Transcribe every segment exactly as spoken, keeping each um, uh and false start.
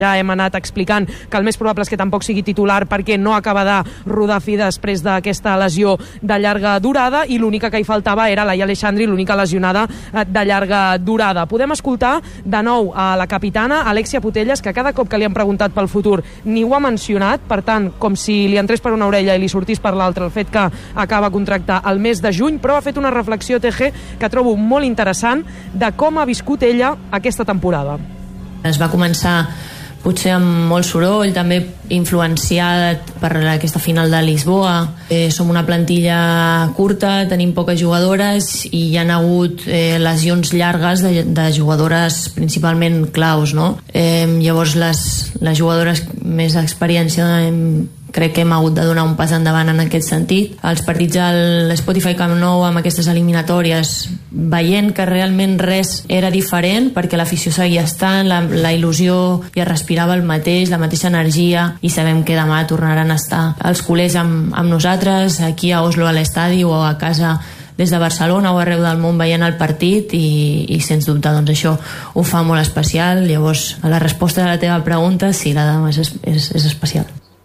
Ja hem anat explicant que el més probable és que tampoc sigui titular perquè no acaba de rodar fi després d'aquesta lesió de llarga durada i l'única que hi faltava era Laia Aleixandri, l'única lesionada de llarga durada. Podem escoltar de nou a la capitana, Alexia Putellas, que cada cop que li han preguntat pel futur ni ho ha mencionat, per tant, com si li entrés per una orella i li sortís per l'altra el fet que acaba contractar el mes de juny, però ha fet una reflexió, T G, que trobo molt interessant de com ha viscut ella aquesta temporada. Es va començar potser amb molt soroll, també influenciat per aquesta final de Lisboa. Eh, som una plantilla curta, tenim poques jugadores i hi ha hagut eh, lesions llargues de, de jugadores principalment claus, no? Eh, llavors les, les jugadores més d'experiència eh, crec que hem hagut de donar un pas endavant en aquest sentit. Els partits a l'Spotify Camp Nou amb aquestes eliminatòries, veient que realment res era diferent perquè l'afició seguia estant, la, la il·lusió ja respirava el mateix, la mateixa energia, i sabem que demà tornaran a estar els culers amb, amb nosaltres aquí a Oslo a l'estadi o a casa des de Barcelona o arreu del món veient el partit i, i sens dubte doncs això ho fa molt especial. Llavors, a la resposta de la teva pregunta, sí, la dama és, és, és especial.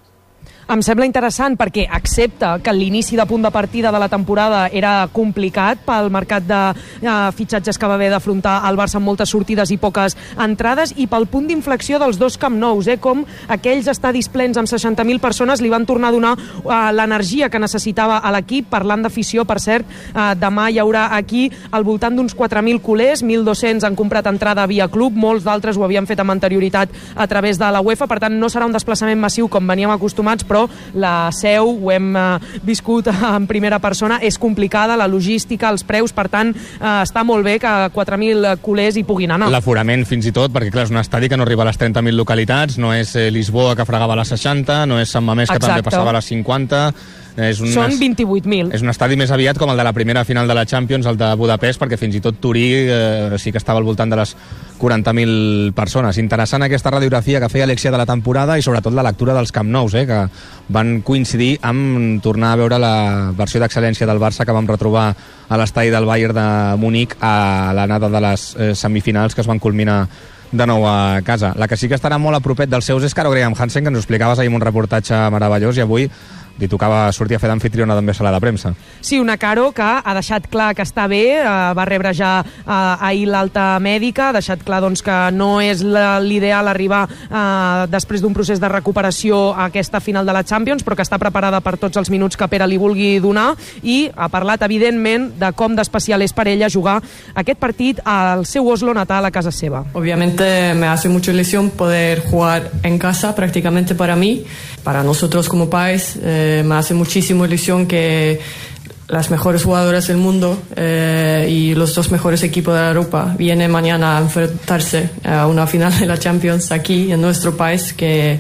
Em sembla interessant perquè accepta que l'inici de punt de partida de la temporada era complicat pel mercat de eh, fitxatges que va haver d'afrontar el Barça amb moltes sortides i poques entrades, i pel punt d'inflexió dels dos Camp Nous, eh, com aquells estadis plens amb seixanta mil persones li van tornar a donar eh, l'energia que necessitava a l'equip. Parlant d'afició, per cert, eh, demà hi haurà aquí al voltant d'uns quatre mil culers, mil dos-cents han comprat entrada via club, molts d'altres ho havien fet amb anterioritat a través de la UEFA, per tant no serà un desplaçament massiu com veníem acostumats, però la seu, ho hem eh, viscut en primera persona, és complicada, la logística, els preus, per tant eh, està molt bé que quatre mil culers hi puguin anar. L'aforament fins i tot, perquè clar, és un estadi que no arriba a les trenta mil localitats, no és eh, Lisboa que fregava a les seixanta, no és Sant Mamés que Exacte. També passava a les cinquanta. És un, Són vint-i-vuit mil. És un estadi més aviat com el de la primera final de la Champions, el de Budapest, perquè fins i tot Turí eh, sí que estava al voltant de les quaranta mil persones. Interessant aquesta radiografia que feia Alexia de la temporada i sobretot la lectura dels Camp Nous, eh, que van coincidir amb tornar a veure la versió d'excel·lència del Barça que vam retrobar a l'estadi del Bayern de Múnich a l'anada de les eh, semifinals que es van culminar de nou a casa. La que sí que estarà molt a propet dels seus és Caro Graham Hansen, que ens ho explicaves ahir en un reportatge meravellós, i avui li tocava sortir a fer d'anfitriona també a sala de premsa. Sí, una Caro que ha deixat clar que està bé, eh, va rebre ja eh, ahir l'alta mèdica, ha deixat clar doncs, que no és l'ideal arribar eh, després d'un procés de recuperació a aquesta final de la Champions, però que està preparada per tots els minuts que Pere li vulgui donar, i ha parlat evidentment de com d'especial és per ella jugar aquest partit al seu Oslo natal, a casa seva. Obviamente me hace mucha ilusión poder jugar en casa prácticamente para mí, para nosotros como país. eh, me hace muchísimo ilusión que las mejores jugadoras del mundo eh, y los dos mejores equipos de Europa vienen mañana a enfrentarse a una final de la Champions aquí en nuestro país, que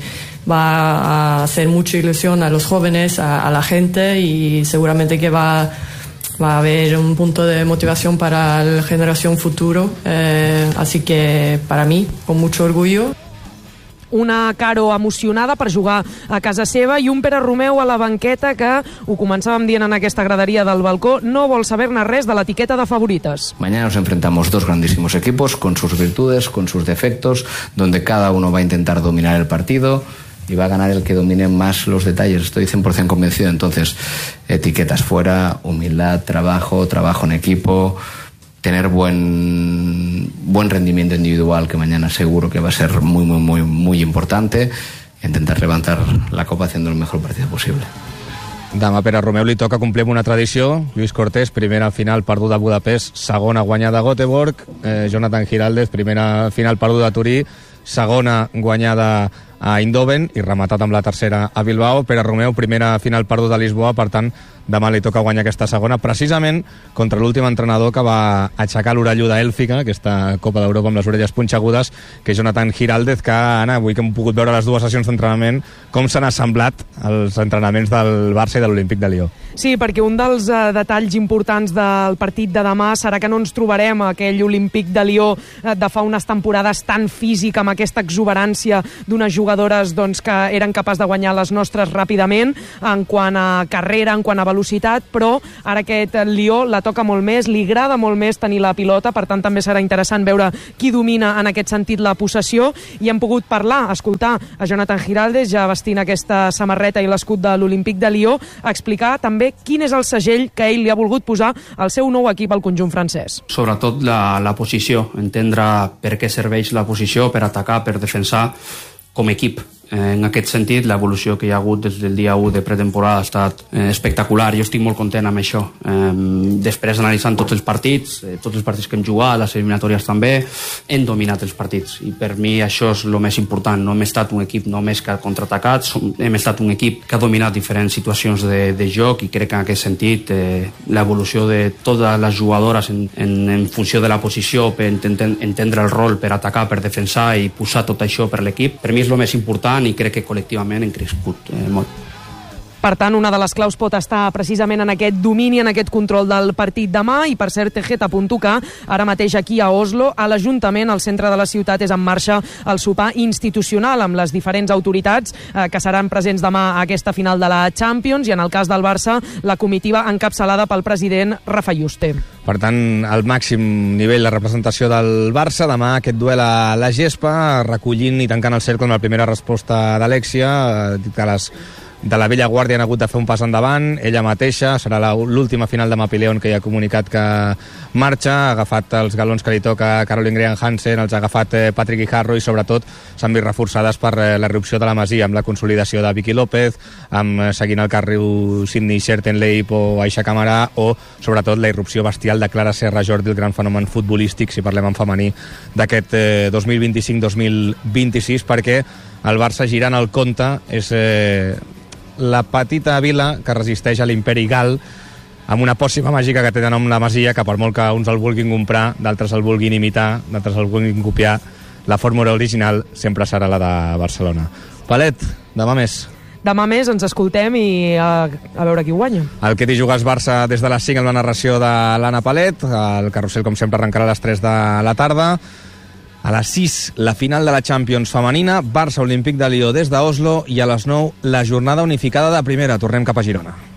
va a hacer mucha ilusión a los jóvenes, a, a la gente, y seguramente que va, va a haber un punto de motivación para la generación futuro. Eh, así que para mí, con mucho orgullo. Una Caro emocionada per jugar a casa seva i un Pere Romeu a la banqueta que, ho començàvem dient en aquesta graderia del balcó, no vol saber-ne res de l'etiqueta de favorites. Mañana nos enfrentamos dos grandísimos equipos con sus virtudes, con sus defectos, donde cada uno va a intentar dominar el partido y va a ganar el que domine más los detalles. Estoy cien por ciento convencido. Entonces, etiquetas fuera, humildad, trabajo, trabajo en equipo, tener buen buen rendimiento individual, que mañana seguro que va a ser muy, muy, muy, muy importante, e intentar levantar la copa haciendo el mejor partido posible. Demà Pere Romeu li toca complir amb una tradició. Lluís Cortés, primera final perduda a Budapest, segona guanyada a Göteborg. eh, Jonathan Giraldez, primera final perduda a Turí, segona guanyada a Eindhoven i rematat amb la tercera a Bilbao. Pere Romeu, primera final perduda a Lisboa, per tant demà li toca guanyar aquesta segona, precisament contra l'últim entrenador que va aixecar l'orelluda èlfica, aquesta Copa d'Europa amb les orelles punxegudes, que és Jonathan Giraldez, que, Anna, avui que hem pogut veure les dues sessions d'entrenament, com s'han assemblat els entrenaments del Barça i de l'Olímpic de Lió. Sí, perquè un dels eh, detalls importants del partit de demà serà que no ens trobarem aquell Olímpic de Lió eh, de fa unes temporades tan físic, amb aquesta exuberància d'unes jugadores jugadores doncs, que eren capaces de guanyar les nostres ràpidament en quant a carrera, en quant a velocitat, però ara aquest Lió la toca molt més, li agrada molt més tenir la pilota, per tant també serà interessant veure qui domina en aquest sentit la possessió, i hem pogut parlar, escoltar a Jonathan Giraldez, ja vestint aquesta samarreta i l'escut de l'Olímpic de Lió, explicar també quin és el segell que ell li ha volgut posar al seu nou equip al conjunt francès. Sobretot la, la posició, entendre per què serveix la posició, per atacar, per defensar com a equip. En aquest sentit, l'evolució que hi ha hagut des del dia u de pretemporada ha estat eh, espectacular. Jo estic molt content amb això. Eh, després, analitzant tots els partits, eh, tots els partits que hem jugat, les eliminatòries també, hem dominat els partits. I per mi això és el més important. No hem estat un equip només que ha contraatacat, hem estat un equip que ha dominat diferents situacions de, de joc, i crec que en aquest sentit eh, l'evolució de totes les jugadores en, en, en funció de la posició, per entendre, entendre el rol, per atacar, per defensar i posar tot això per l'equip, per mi és el més important, i crec que col·lectivament hem crescut eh, molt. Per tant, una de les claus pot estar precisament en aquest domini, en aquest control del partit demà, i per cert, Tejeta apunto que ara mateix aquí a Oslo, a l'Ajuntament, al centre de la ciutat, és en marxa el sopar institucional amb les diferents autoritats eh, que seran presents demà a aquesta final de la Champions, i en el cas del Barça, la comitiva encapçalada pel president Rafa Yuste. Per tant, al màxim nivell la representació del Barça, demà aquest duel a la gespa, recollint i tancant el cercle amb la primera resposta d'Alexia, dit que les de la vella guàrdia han hagut de fer un pas endavant, ella mateixa, serà l'última final de Mapileón que ja ha comunicat que marxa, ha agafat els galons que li toca a Caroline Graham Hansen, els ha agafat Patrick Guijarro, i sobretot s'han vist reforçades per la irrupció de la Masia, amb la consolidació de Vicky López, amb seguint el carril Sydney Schertenleib o Aisha Camarà, o sobretot la irrupció bestial de Clara Serra Jordi, el gran fenomen futbolístic, si parlem en femení, d'aquest eh, dos mil vint-i-cinc dos mil vint-i-sis, perquè el Barça, girant el compte, és eh, la petita vila que resisteix a l'imperi gal, amb una pòssima màgica que té de nom la Masia, que per molt que uns el vulguin comprar, d'altres el vulguin imitar, d'altres el vulguin copiar, la fórmula original sempre serà la de Barcelona. Palet, demà més. Demà més ens escoltem i a, a veure qui guanya. El que t'hi jugues Barça des de les cinc amb la narració de l'Anna Palet. El carrusel, com sempre, arrencarà a les tres de la tarda. A les sis, la final de la Champions femenina, Barça Olímpic de Lió des d'Oslo, i a les nou, la jornada unificada de primera. Tornem cap a Girona.